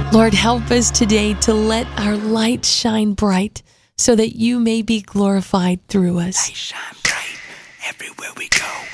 Lord, help us today to let our light shine bright so that you may be glorified through us. Light shine bright everywhere we go.